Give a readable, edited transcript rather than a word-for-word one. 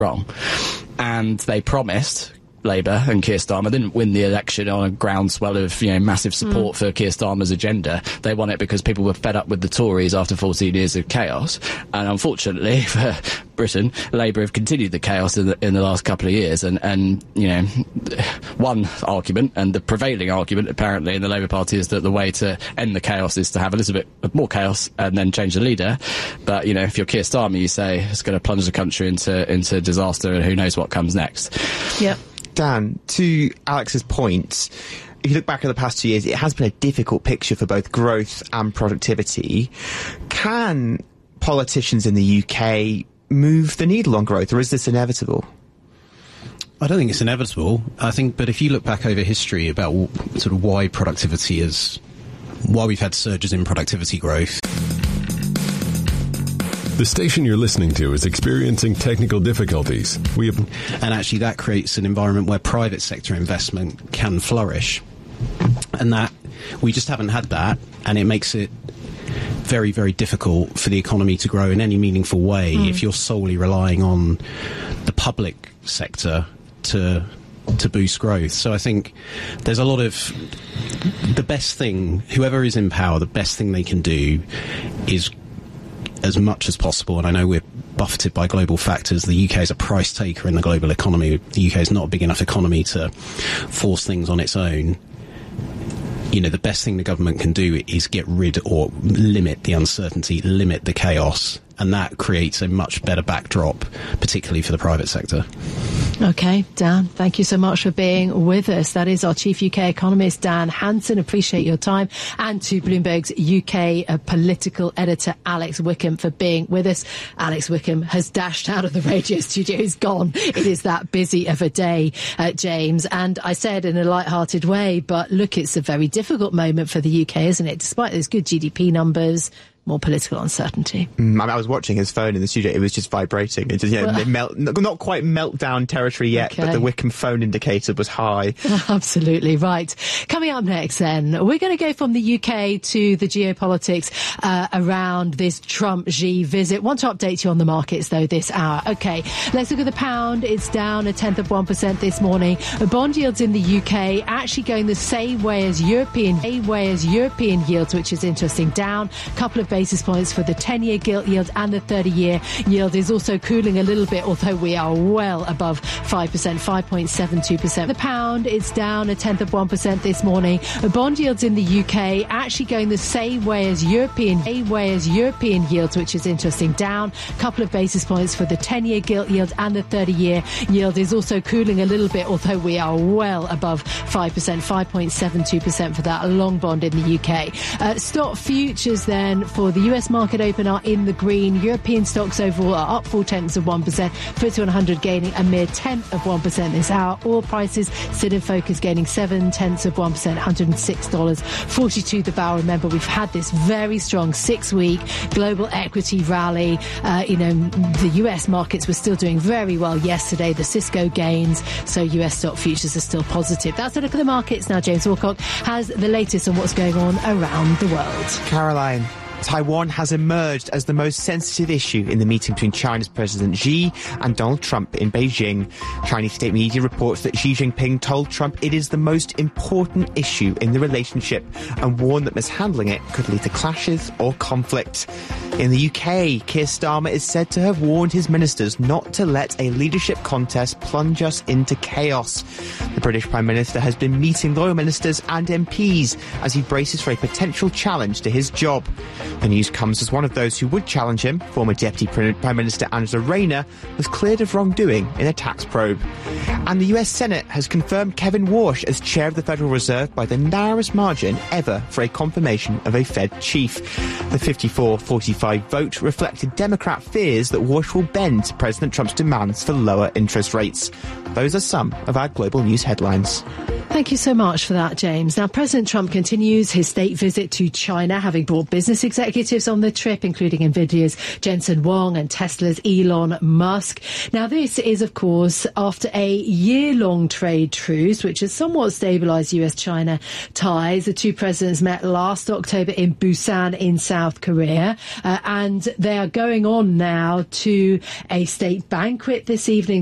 wrong. And they promised, Labour and Keir Starmer didn't win the election on a groundswell of, massive support for Keir Starmer's agenda. They won it because people were fed up with the Tories after 14 years of chaos. And unfortunately for Britain, Labour have continued the chaos in the last couple of years. And one argument, and the prevailing argument apparently in the Labour Party, is that the way to end the chaos is to have a little bit more chaos and then change the leader. But, if you're Keir Starmer, you say it's going to plunge the country into disaster and who knows what comes next. Yep. Dan, to Alex's point, if you look back at the past 2 years, it has been a difficult picture for both growth and productivity. Can politicians in the UK move the needle on growth, or is this inevitable? I don't think it's inevitable. But if you look back over history about sort of why we've had surges in productivity growth. The station you're listening to is experiencing technical difficulties. And actually that creates an environment where private sector investment can flourish. And that we just haven't had that, and it makes it very, very difficult for the economy to grow in any meaningful way if you're solely relying on the public sector to boost growth. So I think there's a lot of the best thing, whoever is in power, the best thing they can do is, as much as possible, and I know we're buffeted by global factors, the UK is a price taker in the global economy. The UK is not a big enough economy to force things on its own. The best thing the government can do is get rid or limit the uncertainty, limit the chaos, and that creates a much better backdrop, particularly for the private sector. OK, Dan, thank you so much for being with us. That is our chief UK economist, Dan Hanson. Appreciate your time. And to Bloomberg's UK political editor, Alex Wickham, for being with us. Alex Wickham has dashed out of the radio studio. He's gone. It is that busy of a day, James. And I said in a light-hearted way, but look, it's a very difficult moment for the UK, isn't it? Despite those good GDP numbers, more political uncertainty. I was watching his phone in the studio. It was just vibrating. It just, not quite meltdown territory yet, but the Wickham phone indicator was high. Absolutely right. Coming up next, then, we're going to go from the UK to the geopolitics around this Trump-Xi visit. Want to update you on the markets, though, this hour. OK, let's look at the pound. It's down 0.1% this morning. Bond yields in the UK actually going the same way as European yields, which is interesting. Down a couple of basis points for the 10-year gilt yield, and the 30-year yield is also cooling a little bit, although we are well above 5%, 5.72%. The pound is down 0.1% this morning. Bond yields in the UK actually going the same way as European yields, which is interesting. Down a couple of basis points for the 10-year gilt yield, and the 30-year yield is also cooling a little bit, although we are well above 5%, 5.72% for that long bond in the UK. Stock futures then for the US market open are in the green. European stocks overall are up 0.4%. FTSE 100 gaining a mere 0.1% this hour. Oil prices sit in focus, gaining 0.7%, $106.42 the barrel. Remember, we've had this very strong 6-week global equity rally. The US markets were still doing very well yesterday. The Cisco gains, so US stock futures are still positive. That's a look at the markets. Now James Wilcock has the latest on what's going on around the world. Caroline, Taiwan has emerged as the most sensitive issue in the meeting between China's President Xi and Donald Trump in Beijing. Chinese state media reports that Xi Jinping told Trump it is the most important issue in the relationship and warned that mishandling it could lead to clashes or conflict. In the UK, Keir Starmer is said to have warned his ministers not to let a leadership contest plunge us into chaos. The British Prime Minister has been meeting loyal ministers and MPs as he braces for a potential challenge to his job. The news comes as one of those who would challenge him, former Deputy Prime Minister Angela Rayner, was cleared of wrongdoing in a tax probe. And the US Senate has confirmed Kevin Warsh as chair of the Federal Reserve by the narrowest margin ever for a confirmation of a Fed chief. The 54-45 vote reflected Democrat fears that Warsh will bend to President Trump's demands for lower interest rates. Those are some of our global news headlines. Thank you so much for that, James. Now, President Trump continues his state visit to China, having brought business executives on the trip, including Nvidia's Jensen Huang and Tesla's Elon Musk. Now, this is, of course, after a year-long trade truce, which has somewhat stabilised US-China ties. The two presidents met last October in Busan in South Korea, and they are going on now to a state banquet this evening.